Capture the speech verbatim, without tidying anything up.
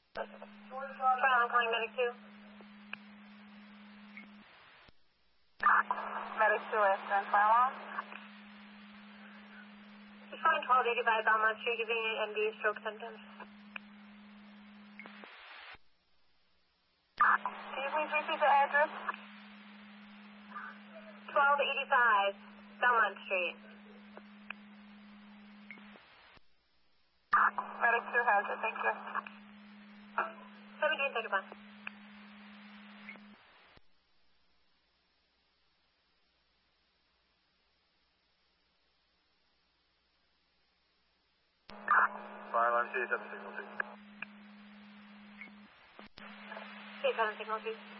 Sorry, I'm calling Medic two. Medic two, Western Fire Alarm. Responding twelve eighty-five Belmont Street, giving N B stroke symptoms. Can you please repeat the address? twelve eighty-five Belmont Street. Medic two, how's it? Thank you. seventeen thirty-one. Fire alarm C seven signal two. C seven signal two.